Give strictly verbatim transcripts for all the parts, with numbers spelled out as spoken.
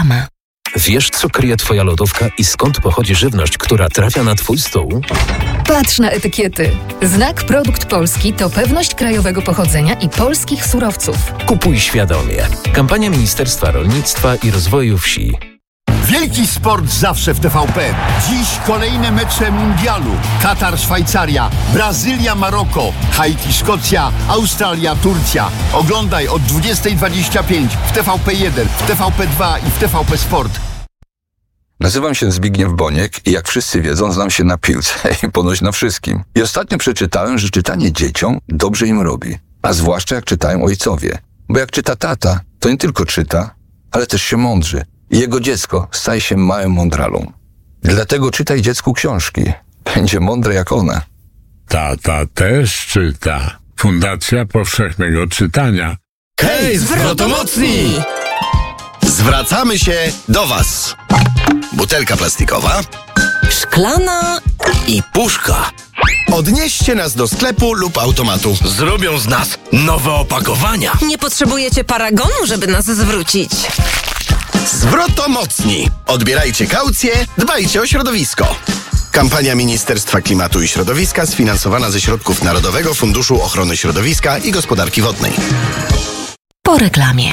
Reklama. Wiesz, co kryje twoja lodówka i skąd pochodzi żywność, która trafia na twój stół? Patrz na etykiety. Znak Produkt Polski to pewność krajowego pochodzenia i polskich surowców. Kupuj świadomie. Kampania Ministerstwa Rolnictwa i Rozwoju Wsi. Wielki sport zawsze w T V P. Dziś kolejne mecze mundialu. Katar, Szwajcaria, Brazylia, Maroko, Haiti, Szkocja, Australia, Turcja. Oglądaj od dwudziestej dwadzieścia pięć w T V P jeden, w T V P dwa i w T V P Sport. Nazywam się Zbigniew Boniek i jak wszyscy wiedzą, znam się na piłce i ponoć na wszystkim. I ostatnio przeczytałem, że czytanie dzieciom dobrze im robi. A zwłaszcza jak czytają ojcowie. Bo jak czyta tata, to nie tylko czyta, ale też się mądrzy. I jego dziecko staje się małym mądralą. Dlatego czytaj dziecku książki. Będzie mądre jak one. Tata też czyta. Fundacja Powszechnego Czytania. Hej, zwrotomocni! Zwracamy się do was. Butelka plastikowa, szklana i puszka. Odnieście nas do sklepu lub automatu. Zrobią z nas nowe opakowania. Nie potrzebujecie paragonu, żeby nas zwrócić. Zwrotomocni. Odbierajcie kaucję, dbajcie o środowisko. Kampania Ministerstwa Klimatu i Środowiska sfinansowana ze środków Narodowego Funduszu Ochrony Środowiska i Gospodarki Wodnej. Po reklamie.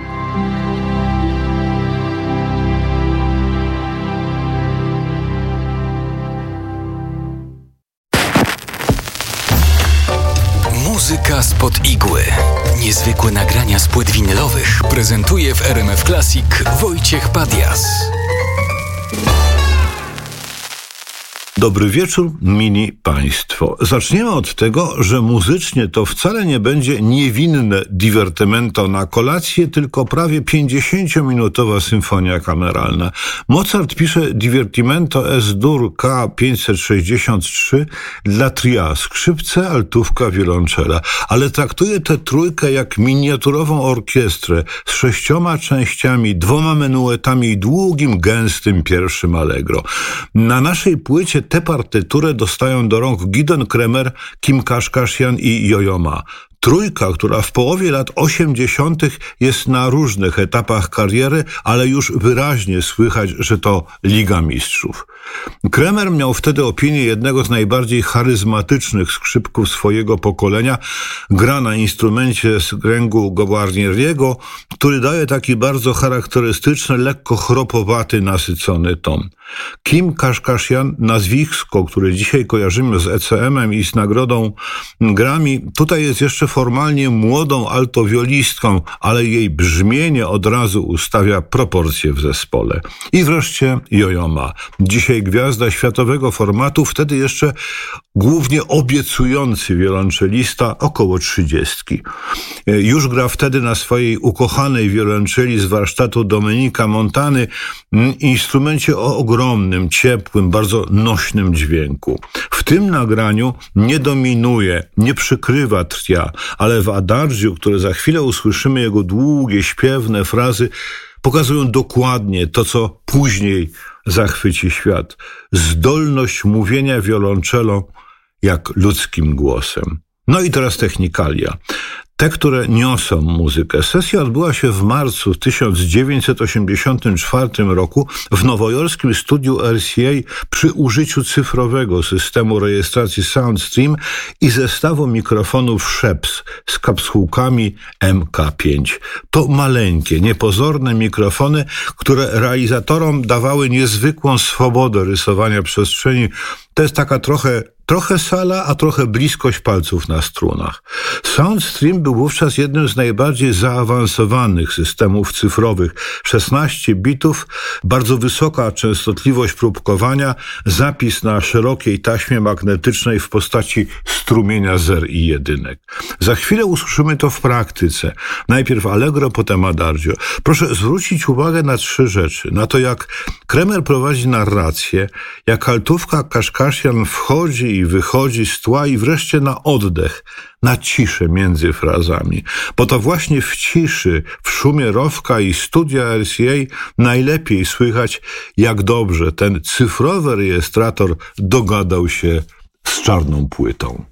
Muzyka spod igły. Niezwykłe nagrania z płyt winylowych prezentuje w R M F Classic Wojciech Padias. Dobry wieczór, mini państwo. Zaczniemy od tego, że muzycznie to wcale nie będzie niewinne divertimento na kolację, tylko prawie pięćdziesięciominutowa symfonia kameralna. Mozart pisze divertimento S-dur K pięćset sześćdziesiąt trzy dla tria, skrzypce, altówka, wiolonczela, ale traktuje tę trójkę jak miniaturową orkiestrę z sześcioma częściami, dwoma menuetami i długim, gęstym pierwszym allegro. Na naszej płycie tę partyturę dostają do rąk Gidon Kremer, Kim Kashkashian i Yo-Yo Ma. Trójka, która w połowie lat osiemdziesiątych jest na różnych etapach kariery, ale już wyraźnie słychać, że to Liga Mistrzów. Kremer miał wtedy opinię jednego z najbardziej charyzmatycznych skrzypków swojego pokolenia. Gra na instrumencie z kręgu Guarnieriego, który daje taki bardzo charakterystyczny, lekko chropowaty, nasycony ton. Kim Kashkashian, nazwisko, które dzisiaj kojarzymy z E C M-em i z nagrodą Grammy, tutaj jest jeszcze formalnie młodą altowiolistką, ale jej brzmienie od razu ustawia proporcje w zespole. I wreszcie Yo-Yo Ma. Dzisiaj gwiazda światowego formatu, wtedy jeszcze głównie obiecujący wiolonczelista, około trzydziestki. Już gra wtedy na swojej ukochanej wiolonczeli z warsztatu Domenica Montany, instrumencie o ogromnym, ciepłym, bardzo nośnym dźwięku. W tym nagraniu nie dominuje, nie przykrywa tria, ale w adagiu, które za chwilę usłyszymy, jego długie, śpiewne frazy pokazują dokładnie to, co później zachwyci świat. Zdolność mówienia wiolonczelą jak ludzkim głosem. No i teraz technikalia. Te, które niosą muzykę. Sesja odbyła się w marcu tysiąc dziewięćset osiemdziesiątym czwartym roku w nowojorskim studiu R C A przy użyciu cyfrowego systemu rejestracji SoundStream i zestawu mikrofonów Sheps z kapsułkami M K pięć. To maleńkie, niepozorne mikrofony, które realizatorom dawały niezwykłą swobodę rysowania przestrzeni. To jest taka trochę Trochę sala, a trochę bliskość palców na strunach. SoundStream był wówczas jednym z najbardziej zaawansowanych systemów cyfrowych. szesnaście bitów, bardzo wysoka częstotliwość próbkowania, zapis na szerokiej taśmie magnetycznej w postaci strumienia zer i jedynek. Za chwilę usłyszymy to w praktyce. Najpierw allegro, potem adagio. Proszę zwrócić uwagę na trzy rzeczy. Na to, jak Kremer prowadzi narrację, jak altówka Kashkashian wchodzi i wychodzi z tła i wreszcie na oddech, na ciszę między frazami. Bo to właśnie w ciszy, w szumie rowka i studia R C A najlepiej słychać, jak dobrze ten cyfrowy rejestrator dogadał się z czarną płytą.